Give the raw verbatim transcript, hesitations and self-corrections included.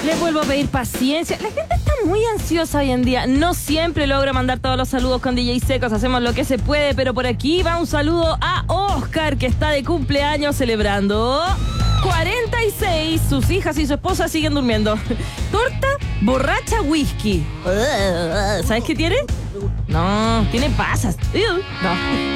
Les vuelvo a pedir paciencia. La gente está muy ansiosa hoy en día. No siempre logro mandar todos los saludos con D J Secos. Hacemos lo que se puede, pero por aquí va un saludo a Oscar, que está de cumpleaños celebrando cuarenta y seis. Sus hijas y su esposa siguen durmiendo. Torta, borracha, whisky. ¿Sabes qué tiene? No, tiene pasas. No.